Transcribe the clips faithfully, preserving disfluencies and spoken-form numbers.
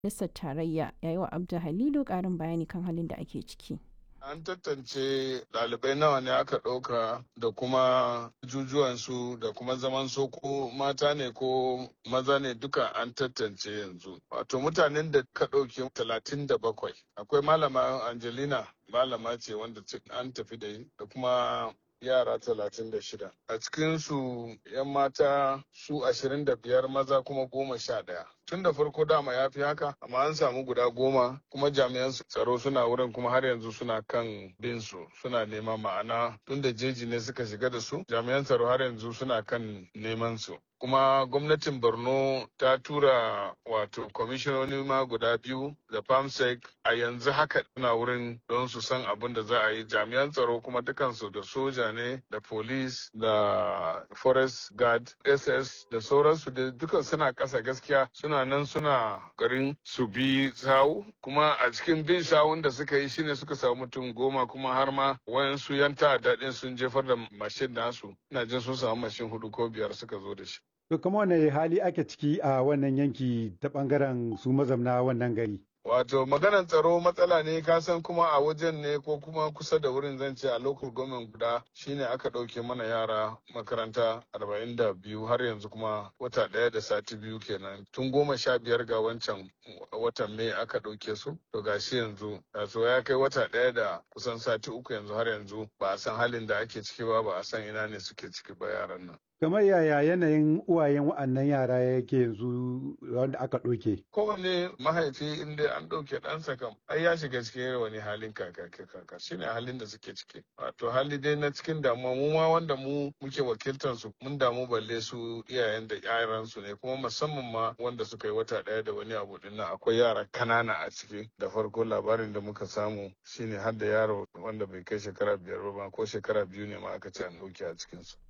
Majalisar Tarayya ya yi wa Abdu Halilu ƙarin bayani kan halin da ake ciki. An tantance ɗalibai nawa ne aka ɗauka da kuma jujuwansu da kuma zaman so ko mata ne ko maza ne duka an tantance yanzu. Wato mutanen da ka ɗauke talatin da bakwai. Akwai malama Angelina, malama ce wanda an tafi da yi da kuma yara talatin da shida. A cikinsu 'yan mata su ashirin da biyar maza kuma goma sha ɗaya. Tun da farko dama ya fi haka, amma an samu guda goma kuma jami'an tsaro suna wurin kuma har yanzu suna kan bin su suna nema ma'ana tun da jeji ne suka shiga da su jami'an tsaro har yanzu suna kan neman su. Kuma gwamnatin Borno ta tura wato kwamishinoni ma guda biyu da famsec a yanzu haka suna wurin don su san abin da za a yi. Jami'an tsaro kuma dukansu da soja ne da police da forest guard S S da sauransu da dukan suna ƙasa gaskiya suna nan suna garin su bi sawu kuma a cikin bin sawun da suka yi shine suka samu mutum goma kuma har ma wayansu yan ta'adda din sun jefar da mashin nasu ina jin sun samu mashin hudu ko biyar suka zo da shi. To kuma wane hali ake ciki a wannan yanki ta bangaren su mazamna wannan gari? Wato maganar tsaro matsala ne ka san kuma a wajen ne ko kuma kusa da wurin zan ce a local government guda shine aka ɗauke mana yara makaranta arba'in da biyu har yanzu kuma wata ɗaya da sati biyu kenan tun goma sha biyar ga wancan watan mai aka ɗauke su to gashi yanzu so ya kai wata ɗaya da kusan sati uku yanzu har yanzu ba a san halin da ake ciki ba ba a san ina ne suke ciki ba yaran nan. Kamar yaya yanayin uwayen wa'annan yara yake yanzu wanda aka ɗauke? Kowane mahaifi inda an ɗauke ɗansa kam ai ya shiga cikin wani halin kaka kaka shine halin da suke ciki. Wato hali dai na cikin damuwa mu ma wanda mu muke wakiltar su mun damu balle su iyayen da yaran su ne kuma musamman ma wanda suka yi wata ɗaya da wani abu din nan akwai yara kanana a ciki da farko labarin da muka samu shine har da yaro wanda bai kai shekara biyar ba ko shekara biyu ne ma aka ce an ɗauke a cikin su.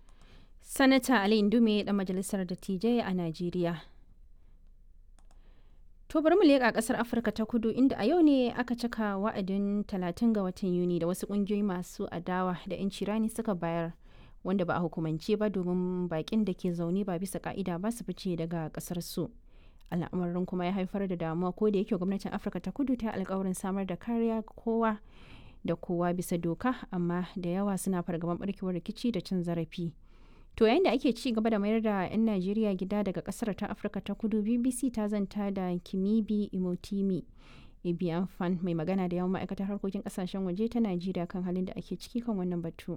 Sanata Ali Indume ɗan majalisar dattijai a Najeriya. To bari mu leƙa ƙasar Afirka ta Kudu inda a yau ne aka cika wa'adin talatin ga watan Yuni da wasu ƙungiyoyi masu adawa da 'yanci rani suka bayar wanda ba a hukumance ba domin baƙin da ke zaune ba bisa ƙa'ida ba su fice daga ƙasar su. Al'amarin kuma ya haifar da damuwa ko da yake gwamnatin Afirka ta Kudu ta alƙawarin samar da kariya kowa da kowa bisa doka amma da yawa suna fargaban ɓarkewar rikici da cin zarafi. To yayin da ake ci gaba da mayar da 'yan Najeriya gida daga kasar ta Afirka ta Kudu, B B C ta zanta da Kimibi Imotimi Ebianfan mai magana da yawan ma'aikatar harkokin kasashen waje ta Najeriya kan halin da ake ciki kan wannan batu.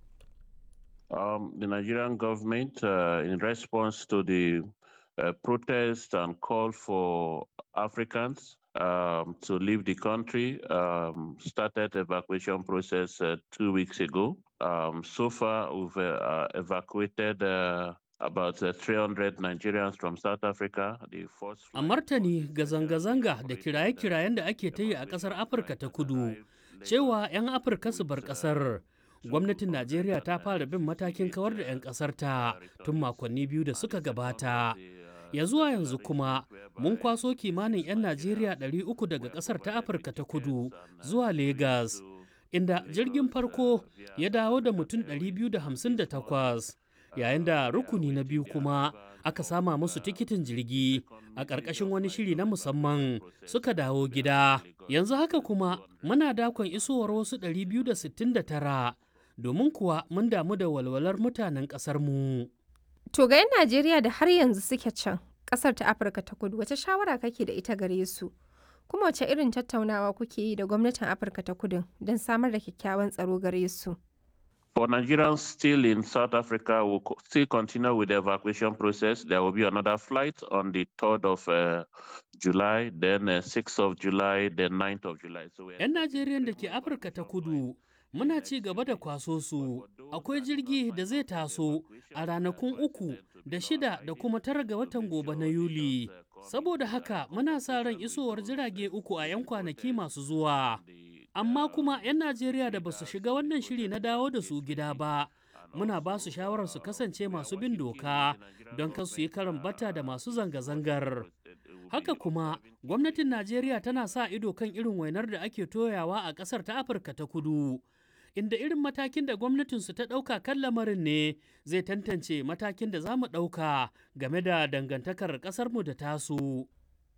Um, the Nigerian government, uh, in response to the uh, protest and call for Africans um, to leave the country, um, started evacuation process uh, two weeks ago. Um, so far, we've uh, evacuated uh, about uh, three hundred Nigerians from South Africa. The first a martani ga zanga-zanga da kiraye-kirayen da ake ta yi a ƙasar Afirka ta Kudu, cewa 'yan Afirka su bar ƙasar. Gwamnatin Najeriya ta fara bin matakin kawar da 'yan ƙasar ta tun makonni biyu da suka gabata. Ya zuwa yanzu kuma mun kwaso kimanin 'yan Najeriya ɗari uku daga ƙasar ta Afirka ta Kudu zuwa Legas. Inda jirgin farko ya dawo da mutum ɗari biyu da hamsin da takwas, yayin da rukuni na biyu kuma aka sama musu tikitin jirgi a ƙarƙashin wani shiri na musamman suka dawo gida. Yanzu haka kuma muna dakon isowar wasu ɗari biyu da sittin da tara domin kuwa mun damu da walwalar mutanen ƙasarmu. To ga 'yan Najeriya da har yanzu suke can ƙasar ta Afirka ta Kudu, wace shawara kake da ita gare su? Kuma wace irin tattaunawa kuke yi da gwamnatin Afirka ta Kudu don samar da kyakkyawan tsaro gare su? For Nigerians still in South Africa, we'll still continue with the evacuation process. There will be another flight on the third of uh, July, then uh, sixth of July, then ninth of July. So 'Yan Najeriyan da ke Afirka ta Kudu muna ci gaba da kwaso su. Akwai jirgi da zai taso a ranakun uku da shida da kuma tara ga watan gobe na Yuli. Saboda haka muna sa ran isowar jirage uku a 'yan kwanaki masu zuwa. Amma kuma 'yan Najeriya da ba su shiga wannan shiri na dawo da su gida ba, muna ba su shawarar su kasance masu bin doka don kar su yi karan bata da masu zanga-zangar. Haka kuma, gwamnatin Najeriya tana sa ido kan irin wainar da ake toyawa a ƙasar ta Afirka ta Kudu, inda irin matakin da gwamnatinsu ta ɗauka kan lamarin ne zai tantance matakin da za mu ɗauka game da dangantakar ƙasarmu da tasu.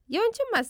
Yawancin masu